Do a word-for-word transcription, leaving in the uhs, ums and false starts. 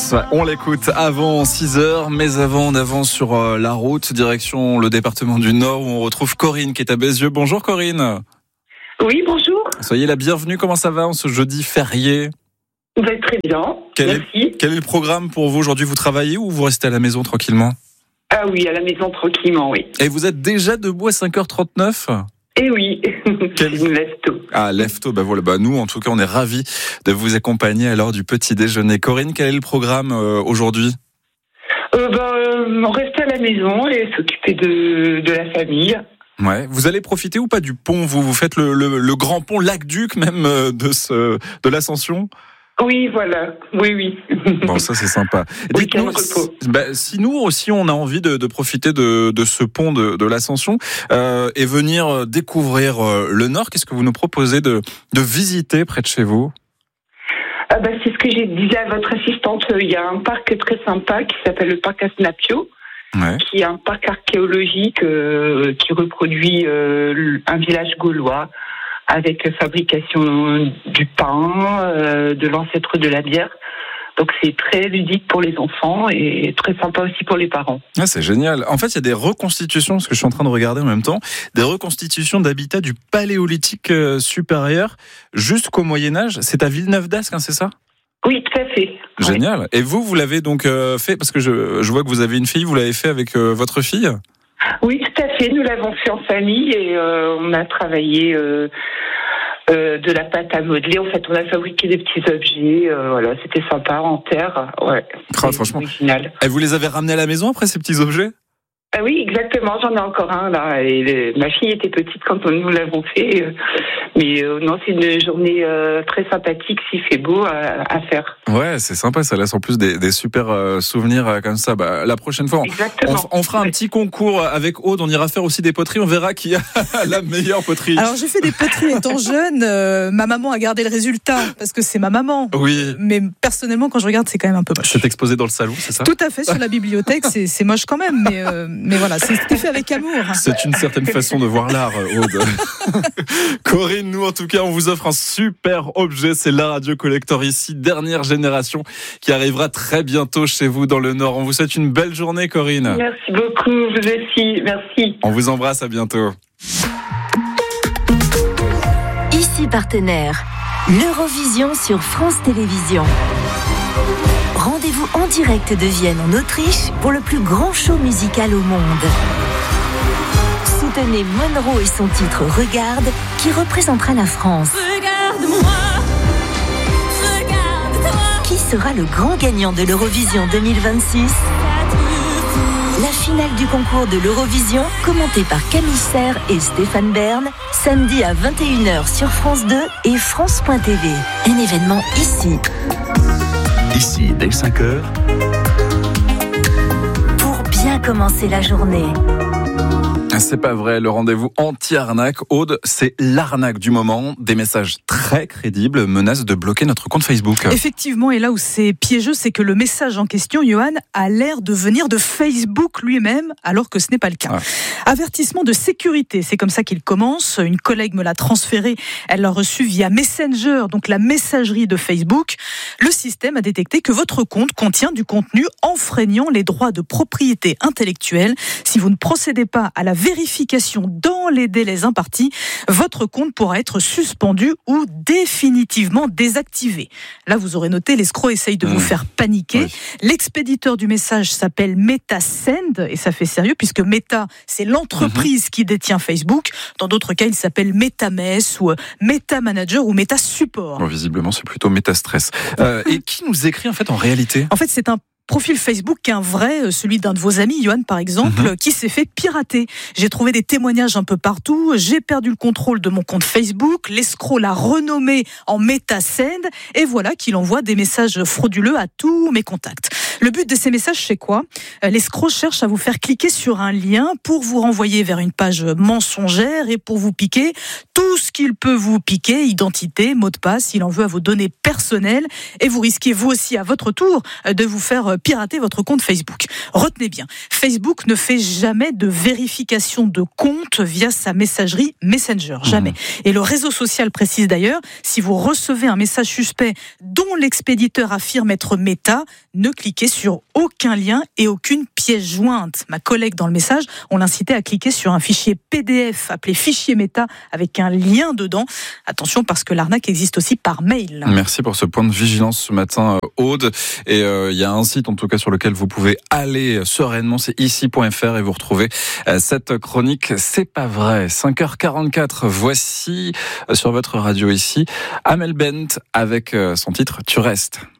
Prince, on l'écoute avant six heures, mais avant on avance sur euh, la route, direction le département du Nord où on retrouve Corinne qui est à Bézieux. Bonjour Corinne. Oui, bonjour. Soyez la bienvenue, comment ça va en ce jeudi férié? Vous êtes très bien, quel merci. Est, quel est le programme pour vous aujourd'hui? Vous travaillez ou vous restez à la maison tranquillement? Ah oui, à la maison tranquillement, oui. Et vous êtes déjà debout à cinq heures trente-neuf? Eh oui, Quel... je me lève tôt. Ah, lève tôt, bah voilà, bah nous en tout cas on est ravis de vous accompagner à l'heure du petit déjeuner. Corinne, quel est le programme euh, aujourd'hui? euh, bah, euh, On reste à la maison et s'occuper de, de la famille. Ouais. Vous allez profiter ou pas du pont? Vous, vous faites le, le, le grand pont Lac-Duc même euh, de, ce, de l'Ascension? Oui, voilà, oui, oui. Bon, ça c'est sympa. Dites-nous, si, bah, si nous aussi on a envie de, de profiter de, de ce pont de, de l'Ascension euh, et venir découvrir euh, le Nord, qu'est-ce que vous nous proposez de, de visiter près de chez vous? Ah bah, c'est ce que j'ai dit à votre assistante. Il y a un parc très sympa qui s'appelle le parc Asnapio, ouais. qui est un parc archéologique euh, qui reproduit euh, un village gaulois, avec fabrication du pain, euh, de l'ancêtre de la bière. Donc c'est très ludique pour les enfants et très sympa aussi pour les parents. Ah, c'est génial. En fait, il y a des reconstitutions, ce que je suis en train de regarder en même temps, des reconstitutions d'habitats du Paléolithique euh, supérieur jusqu'au Moyen-Âge. C'est à Villeneuve d'Ascq, hein, c'est ça? Oui, tout à fait. Génial. Oui. Et vous, vous l'avez donc euh, fait, parce que je, je vois que vous avez une fille, vous l'avez fait avec euh, votre fille? Oui, tout à fait. Nous l'avons fait en famille et euh, on a travaillé euh, euh, de la pâte à modeler. En fait, on a fabriqué des petits objets. Euh, voilà, c'était sympa en terre. Ouais. Ah, franchement. Original. Et vous les avez ramenés à la maison après ces petits objets? Ah oui, exactement. J'en ai encore un là. Et le, ma fille était petite quand nous l'avons fait. Euh, mais euh, non, c'est une journée euh, très sympathique, s'il fait beau, à, à faire. Ouais, c'est sympa. Ça laisse en plus des, des super euh, souvenirs euh, comme ça. Bah, la prochaine fois, on, on, on fera un petit concours avec Aude. On ira faire aussi des poteries. On verra qui a la meilleure poterie. Alors, j'ai fait des poteries étant jeune. Euh, ma maman a gardé le résultat parce que c'est ma maman. Oui. Mais personnellement, quand je regarde, c'est quand même un peu moche. C'est exposé dans le salon, c'est ça? Tout à fait, sur la bibliothèque. C'est, c'est moche quand même. Mais, euh, mais voilà, c'était fait avec amour. C'est une certaine façon de voir l'art, Aude. Corinne, nous en tout cas, on vous offre un super objet. C'est la Radio Collector ici, dernière génération, qui arrivera très bientôt chez vous dans le Nord. On vous souhaite une belle journée, Corinne. Merci beaucoup, vous aussi. Merci. On vous embrasse, à bientôt. Ici partenaire, l'Eurovision sur France Télévisions. Rendez-vous en direct de Vienne en Autriche pour le plus grand show musical au monde. Soutenez Monroe et son titre Regarde qui représentera la France. Regarde-moi, regarde-toi. Qui sera le grand gagnant de l'Eurovision deux mille vingt-six? La finale du concours de l'Eurovision, commentée par Camille Serre et Stéphane Bern, samedi à vingt et une heures sur France deux et France point T V. Un événement ici. Ici, dès cinq heures. Pour bien commencer la journée. C'est pas vrai, le rendez-vous anti-arnaque. Aude, c'est l'arnaque du moment. Des messages très crédibles menacent de bloquer notre compte Facebook. Effectivement, et là où c'est piégeux, c'est que le message en question, Johan, a l'air de venir de Facebook lui-même, alors que ce n'est pas le cas. Ouais. Avertissement de sécurité, c'est comme ça qu'il commence. Une collègue me l'a transféré, elle l'a reçu via Messenger, donc la messagerie de Facebook. Le système a détecté que votre compte contient du contenu enfreignant les droits de propriété intellectuelle. Si vous ne procédez pas à la vérification dans les délais impartis, votre compte pourra être suspendu ou définitivement désactivé. Là, vous aurez noté, l'escroc essaye de mmh. vous faire paniquer. Oui. L'expéditeur du message s'appelle MetaSend, et ça fait sérieux, puisque Meta, c'est l'entreprise mmh. qui détient Facebook. Dans d'autres cas, il s'appelle MetaMess ou MetaManager ou MetaSupport. Bon, visiblement, c'est plutôt MetaStress. Euh, et qui nous écrit en fait en réalité ? En fait, c'est un profil Facebook qu'un vrai, celui d'un de vos amis, Johan par exemple, mmh. qui s'est fait pirater. J'ai trouvé des témoignages un peu partout, j'ai perdu le contrôle de mon compte Facebook, l'escroc l'a renommé en MetaSend, et voilà qu'il envoie des messages frauduleux à tous mes contacts. Le but de ces messages, c'est quoi ? L'escroc cherche à vous faire cliquer sur un lien pour vous renvoyer vers une page mensongère et pour vous piquer tout ce qu'il peut vous piquer, identité, mot de passe, il en veut à vos données personnelles et vous risquez vous aussi à votre tour de vous faire pirater votre compte Facebook. Retenez bien, Facebook ne fait jamais de vérification de compte via sa messagerie Messenger, jamais. Mmh. Et le réseau social précise d'ailleurs, si vous recevez un message suspect dont l'expéditeur affirme être Meta, ne cliquez sur aucun lien et aucune pièce jointe. Ma collègue dans le message, on l'incitait à cliquer sur un fichier P D F appelé fichier Meta avec un lien dedans. Attention parce que l'arnaque existe aussi par mail. Merci pour ce point de vigilance ce matin, Aude. Et il euh, y a un site en tout cas sur lequel vous pouvez aller sereinement, c'est ici point f r et vous retrouvez euh, cette chronique. C'est pas vrai. cinq heures quarante-quatre, voici euh, sur votre radio ici Amel Bent avec euh, son titre Tu restes.